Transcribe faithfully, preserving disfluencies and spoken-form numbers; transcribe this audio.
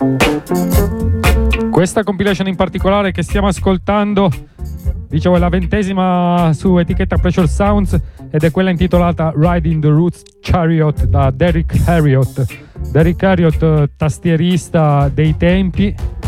Questa compilation in particolare che stiamo ascoltando, dicevo, è la ventesima su etichetta Pressure Sounds ed è quella intitolata Riding the Roots Chariot da Derrick Harriott. Derrick Harriott, tastierista dei tempi,